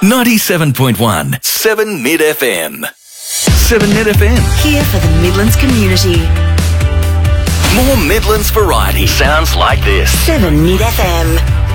97.1 7 Mid FM. 7 Mid FM. Here for the Midlands community. More Midlands variety sounds like this. 7 Mid FM.